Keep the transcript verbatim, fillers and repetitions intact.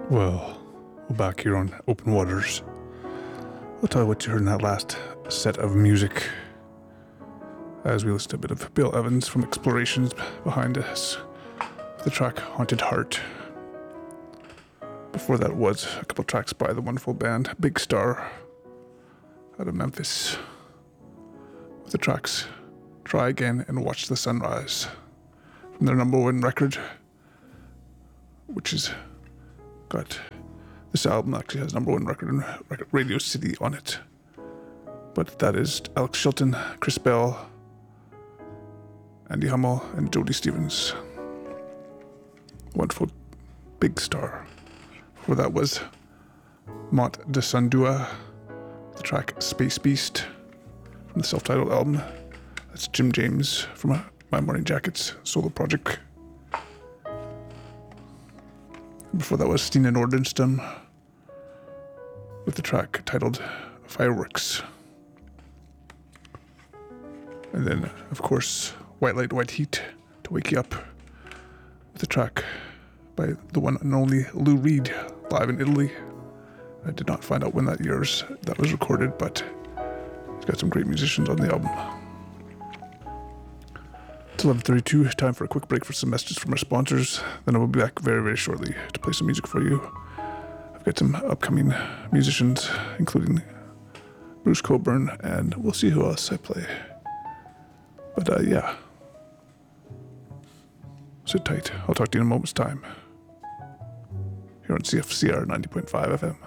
Well, we're back here on Open Waters. I'll tell you what you heard in that last set of music as we listened to a bit of Bill Evans from Explorations behind us with the track Haunted Heart. Before that was a couple tracks by the wonderful band Big Star out of Memphis with the tracks Try Again and Watch the Sunrise from their number one record, which is got this album actually has number one record in record Radio City on it. But that is Alex Chilton, Chris Bell, Andy Hummel, and Jody Stevens. Wonderful Big Star. Before that was Mont de Sandua, the track Space Beast from the self-titled album. That's Jim James from My Morning Jackets solo project. Before that was Stina Nordenstam with the track titled Fireworks. And then, of course, White Light, White Heat to Wake You Up with the track by the one and only Lou Reed, live in Italy. I did not find out when that year's that was recorded, but it's got some great musicians on the album. It's eleven thirty-two, time for a quick break for some messages from our sponsors. Then I will be back very, very shortly to play some music for you. I've got some upcoming musicians, including Bruce Coburn, and we'll see who else I play. But uh, yeah, sit tight. I'll talk to you in a moment's time here on C F C R ninety point five F M.